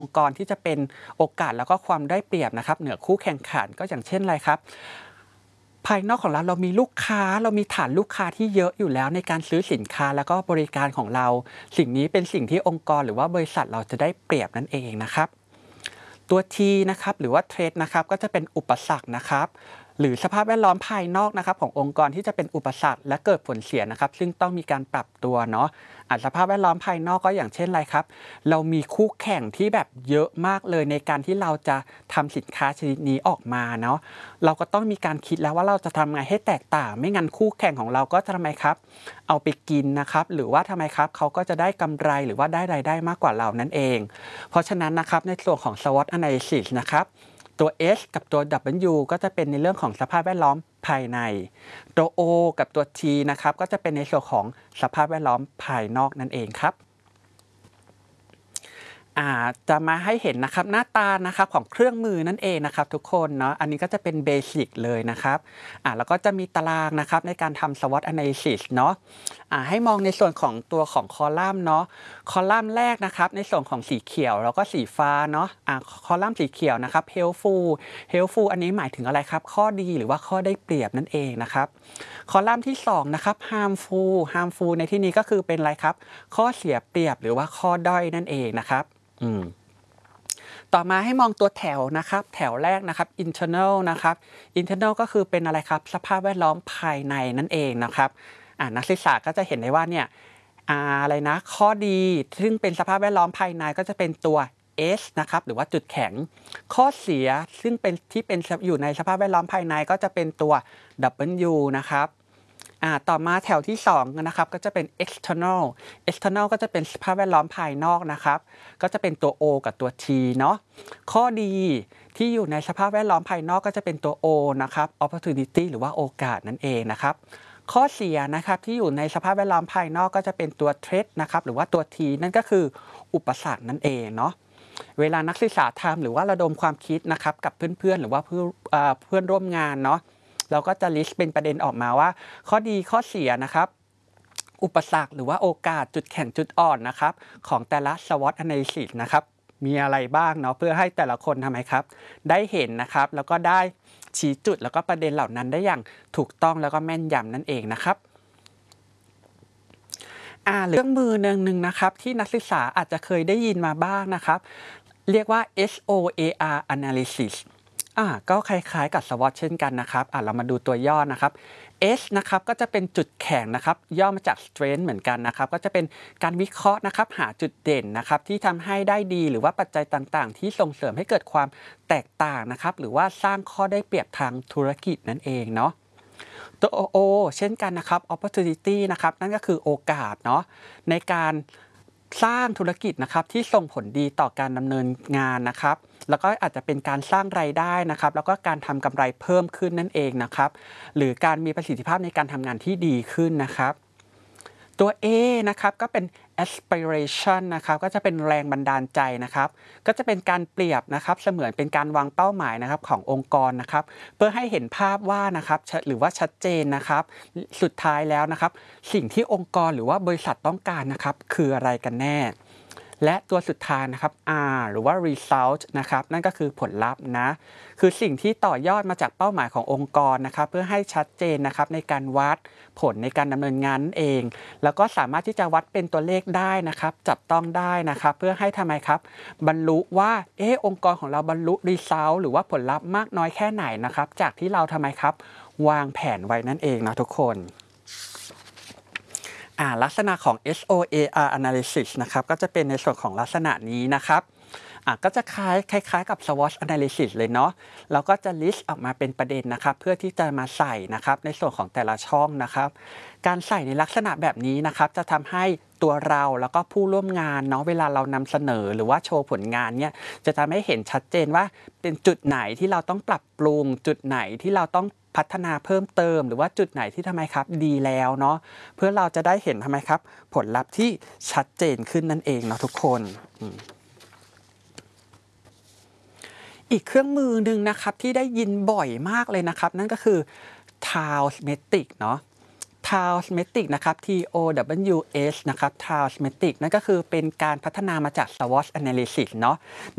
องค์กรที่จะเป็นโอกาสแล้วก็ความได้เปรียบนะครับเหนือคู่แข่งขันก็อย่างเช่นอะไรครับภายนอกของเรามีลูกค้าเรามีฐานลูกค้าที่เยอะอยู่แล้วในการซื้อสินค้าแล้วก็บริการของเราสิ่งนี้เป็นสิ่งที่องค์กรหรือว่าบริษัทเราจะได้เปรียบนั่นเองนะครับตัว T นะครับหรือว่าเทรดนะครับก็จะเป็นอุปสรรคนะครับหรือสภาพแวดล้อมภายนอกนะครับขององค์กรที่จะเป็นอุปสรรคและเกิดผลเสียนะครับซึ่งต้องมีการปรับตัวเนาะสภาพแวดล้อมภายนอกก็อย่างเช่นอะไรครับเรามีคู่แข่งที่แบบเยอะมากเลยในการที่เราจะทำสินค้าชนิดนี้ออกมาเนาะเราก็ต้องมีการคิดแล้วว่าเราจะทำไงให้แตกต่างไม่งั้นคู่แข่งของเราก็จะทำไมครับเอาไปกินนะครับหรือว่าทำไมครับเขาก็จะได้กำไรหรือว่าได้รายได้มากกว่าเรานั่นเองเพราะฉะนั้นนะครับในส่วนของ SWOT Analysis นะครับตัว S กับตัว W ก็จะเป็นในเรื่องของสภาพแวดล้อมภายในตัว O กับตัว T นะครับก็จะเป็นในส่วนของสภาพแวดล้อมภายนอกนั่นเองครับจะมาให้เห็นนะครับหน้าตานะครับของเครื่องมือนั่นเองนะครับทุกคนเนาะอันนี้ก็จะเป็นเบสิกเลยนะครับแล้วก็จะมีตารางนะครับในการทำ SWOT Analysis เนาะให้มองในส่วนของตัวของคอลัมน์เนาะคอลัมน์แรกนะครับในส่วนของสีเขียวแล้วก็สีฟ้าเนาะคอลัมน์สีเขียวนะครับ helpful อันนี้หมายถึงอะไรครับข้อดีหรือว่าข้อได้เปรียบนั่นเองนะครับคอลัมน์ที่2นะครับ harmful ในที่นี้ก็คือเป็นอะไรครับข้อเสียเปรียบหรือว่าข้อด้อยนั่นเองนะครับต่อมาให้มองตัวแถวนะครับแถวแรกนะครับ internal นะครับ internal ก็คือเป็นอะไรครับสภาพแวดล้อมภายในนั่นเองนะครับนักศึกษาก็จะเห็นได้ว่าเนี่ยอะไรนะข้อดีซึ่งเป็นสภาพแวดล้อมภายในก็จะเป็นตัว S นะครับหรือว่าจุดแข็งข้อเสียซึ่งเป็นอยู่ในสภาพแวดล้อมภายในก็จะเป็นตัว W นะครับต่อมาแถวที่2นะครับก็จะเป็น external ก็จะเป็นสภาพแวดล้อมภายนอกนะครับก็จะเป็นตัว O กับตัว T เนาะข้อดีที่อยู่ในสภาพแวดล้อมภายนอกก็จะเป็นตัว O นะครับ opportunity หรือว่าโอกาสนั่นเองนะครับข้อเสียนะครับที่อยู่ในสภาพแวดล้อมภายนอกก็จะเป็นตัว threat นะครับหรือว่าตัว T นั่นก็คืออุปสรรคนั่นเองเนาะเวลานักศึกษาทำหรือว่าระดมความคิดนะครับกับเพื่อนๆหรือว่าเพื่อนร่วมงานเนาะเราก็จะ list เป็นประเด็นออกมาว่าข้อดีข้อเสียนะครับอุปสรรคหรือว่าโอกาสจุดแข็งจุดอ่อนนะครับของแต่ละ SWOT Analysis นะครับมีอะไรบ้างเนาะเพื่อให้แต่ละคนทำไมครับได้เห็นนะครับแล้วก็ได้ชี้จุดแล้วก็ประเด็นเหล่านั้นได้อย่างถูกต้องแล้วก็แม่นยำนั่นเองนะครับหรือเครื่องมือหนึ่งนะครับที่นักศึกษาอาจจะเคยได้ยินมาบ้างนะครับเรียกว่า SOAR Analysis ก็คล้ายๆกับ SWOT เช่นกันนะครับเรามาดูตัวย่อนะครับ S นะครับก็จะเป็นจุดแข็งนะครับย่อมาจาก strength เหมือนกันนะครับก็จะเป็นการวิเคราะห์นะครับหาจุดเด่นนะครับที่ทำให้ได้ดีหรือว่าปัจจัยต่างๆที่ส่งเสริมให้เกิดความแตกต่างนะครับหรือว่าสร้างข้อได้เปรียบทางธุรกิจนั่นเองเนาะตัว O เช่นกันนะครับ opportunity นะครับนั่นก็คือโอกาสเนาะในการสร้างธุรกิจนะครับที่ส่งผลดีต่อการดำเนินงานนะครับแล้วก็อาจจะเป็นการสร้างรายได้นะครับแล้วก็การทำกำไรเพิ่มขึ้นนั่นเองนะครับหรือการมีประสิทธิภาพในการทำงานที่ดีขึ้นนะครับตัว A นะครับก็เป็น aspiration นะครับก็จะเป็นแรงบันดาลใจนะครับก็จะเป็นการเปรียบนะครับเสมือนเป็นการวางเป้าหมายนะครับขององค์กรนะครับเพื่อให้เห็นภาพว่านะครับหรือว่าชัดเจนนะครับสุดท้ายแล้วนะครับสิ่งที่องค์กรหรือว่าบริษัทต้องการนะครับคืออะไรกันแน่และตัวสุดท้ายนะครับ R หรือว่า result นะครับนั่นก็คือผลลัพธ์นะคือสิ่งที่ต่อยอดมาจากเป้าหมายขององค์กรนะครับเพื่อให้ชัดเจนนะครับในการวัดผลในการดำเนินงานนั่นเองแล้วก็สามารถที่จะวัดเป็นตัวเลขได้นะครับจับต้องได้นะครับเพื่อให้ทำไมครับบรรลุว่าองค์กรของเราบรรลุ result หรือว่าผลลัพธ์มากน้อยแค่ไหนนะครับจากที่เราทำไมครับวางแผนไว้นั่นเองนะทุกคนลักษณะของ SOAR Analysis นะครับก็จะเป็นในส่วนของลักษณะนี้นะครับก็จะคล้ายกับ SWOT Analysis เลยเนาะเราก็จะ list ออกมาเป็นประเด็นนะครับเพื่อที่จะมาใส่นะครับในส่วนของแต่ละช่องนะครับการใส่ในลักษณะแบบนี้นะครับจะทำให้ตัวเราแล้วก็ผู้ร่วมงานเนาะเวลาเรานำเสนอหรือว่าโชว์ผลงานเนี่ยจะทำให้เห็นชัดเจนว่าเป็นจุดไหนที่เราต้องปรับปรุงจุดไหนที่เราต้องพัฒนาเพิ่มเติมหรือว่าจุดไหนที่ทำไมครับดีแล้วเนาะเพื่อเราจะได้เห็นทำไมครับผลลัพธ์ที่ชัดเจนขึ้นนั่นเองเนาะทุกคนอีกเครื่องมือหนึ่งนะครับที่ได้ยินบ่อยมากเลยนะครับนั่นก็คือ Towsmetic เนาะ Towsmetic นะครับ TOWS นะครับ Towsmetic นั่นก็คือเป็นการพัฒนามาจาก SWOT Analysis เนาะ